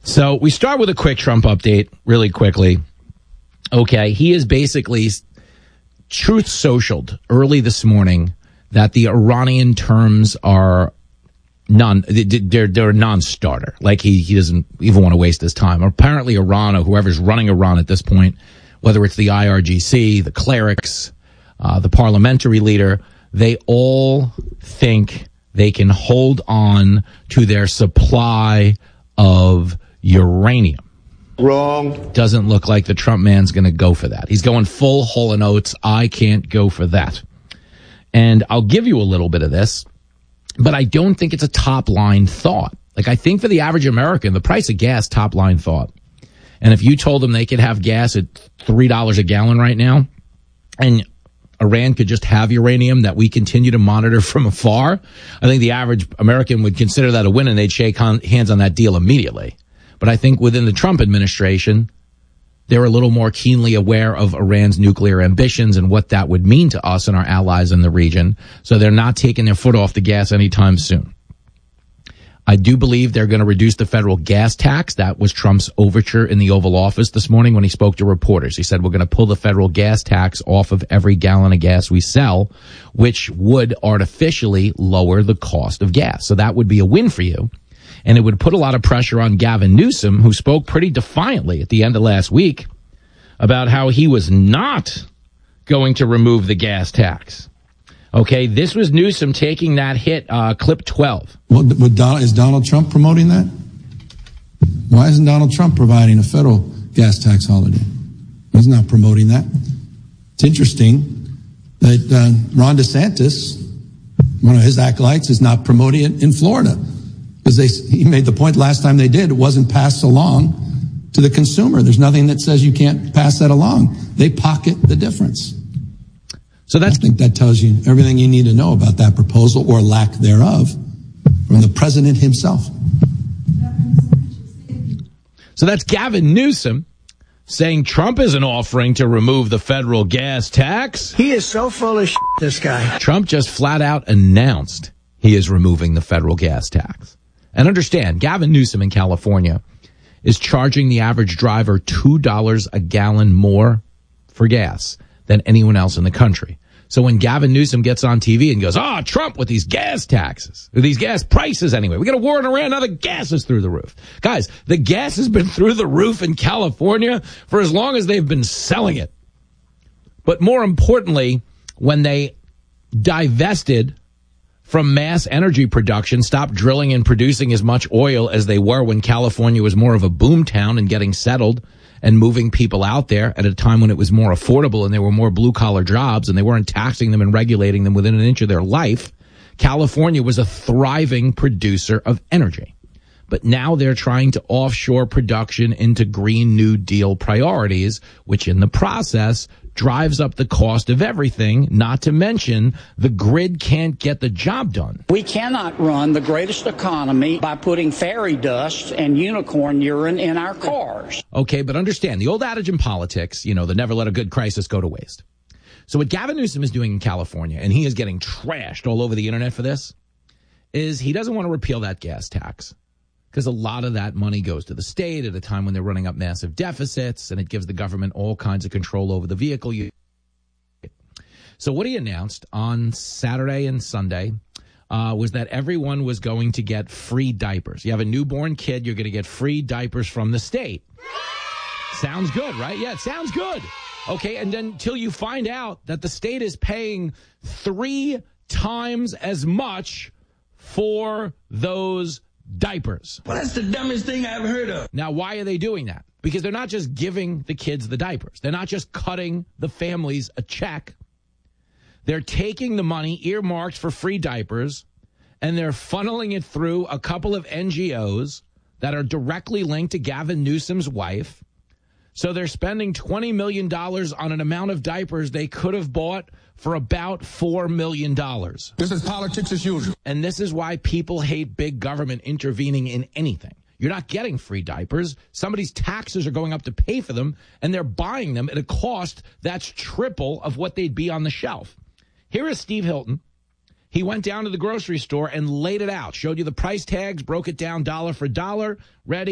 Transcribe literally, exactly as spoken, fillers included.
So we start with a quick Trump update really quickly. Okay, he is basically truth socialed early this morning that the Iranian terms are non they're they're a non-starter. Like he he doesn't even want to waste his time. Apparently Iran, or whoever's running Iran at this point, whether it's the I R G C, the clerics, uh, the parliamentary leader, they all think they can hold on to their supply of uranium. Wrong. Doesn't look like the Trump man's going to go for that. He's going full Hall and Oates. I can't go for that. And I'll give you a little bit of this, but I don't think it's a top line thought. Like, I think for the average American, the price of gas, top line thought. And if you told them they could have gas at three dollars a gallon right now, and Iran could just have uranium that we continue to monitor from afar, I think the average American would consider that a win, and they'd shake on, hands on that deal immediately. But I think within the Trump administration, they're a little more keenly aware of Iran's nuclear ambitions and what that would mean to us and our allies in the region. So they're not taking their foot off the gas anytime soon. I do believe they're going to reduce the federal gas tax. That was Trump's overture in the Oval Office this morning when he spoke to reporters. He said, we're going to pull the federal gas tax off of every gallon of gas we sell, which would artificially lower the cost of gas. So that would be a win for you. And it would put a lot of pressure on Gavin Newsom, who spoke pretty defiantly at the end of last week about how he was not going to remove the gas tax. Okay, this was Newsom taking that hit, uh, clip twelve. Well, would Donald, is Donald Trump promoting that? Why isn't Donald Trump providing a federal gas tax holiday? He's not promoting that. It's interesting that uh, Ron DeSantis, one of his acolytes, is not promoting it in Florida. Because they, he made the point last time they did, it wasn't passed along to the consumer. There's nothing that says you can't pass that along. They pocket the difference. So that's, I think that tells you everything you need to know about that proposal, or lack thereof, from the president himself. So that's Gavin Newsom saying Trump isn't offering to remove the federal gas tax. He is so full of shit, this guy. Trump just flat out announced he is removing the federal gas tax. And understand, Gavin Newsom in California is charging the average driver two dollars a gallon more for gas than anyone else in the country. So when Gavin Newsom gets on T V and goes, oh, Trump with these gas taxes, or these gas prices anyway, we got a war in Iran, now the gas is through the roof. Guys, the gas has been through the roof in California for as long as they've been selling it. But more importantly, when they divested from mass energy production, stopped drilling and producing as much oil as they were when California was more of a boom town and getting settled and moving people out there at a time when it was more affordable and there were more blue-collar jobs and they weren't taxing them and regulating them within an inch of their life, California was a thriving producer of energy. But now they're trying to offshore production into Green New Deal priorities, which in the process drives up the cost of everything, not to mention the grid can't get the job done. We cannot run the greatest economy by putting fairy dust and unicorn urine in our cars. Okay, but understand, the old adage in politics, you know, the never let a good crisis go to waste. So what Gavin Newsom is doing in California, and he is getting trashed all over the internet for this, is he doesn't want to repeal that gas tax. Because a lot of that money goes to the state at a time when they're running up massive deficits, and it gives the government all kinds of control over the vehicle. You. So what he announced on Saturday and Sunday uh, was that everyone was going to get free diapers. You have a newborn kid, you're going to get free diapers from the state. Sounds good, right? Yeah, it sounds good. Okay, and then until you find out that the state is paying three times as much for those diapers. Well, that's the dumbest thing I've heard of. Now, why are they doing that? Because they're not just giving the kids the diapers. They're not just cutting the families a check. They're taking the money earmarked for free diapers, and they're funneling it through a couple of N G Os that are directly linked to Gavin Newsom's wife. So they're spending twenty million dollars on an amount of diapers they could have bought for about four million dollars. This is politics as usual. And this is why people hate big government intervening in anything. You're not getting free diapers. Somebody's taxes are going up to pay for them, and they're buying them at a cost that's triple of what they'd be on the shelf. Here is Steve Hilton. He went down to the grocery store and laid it out, showed you the price tags, broke it down dollar for dollar, ready.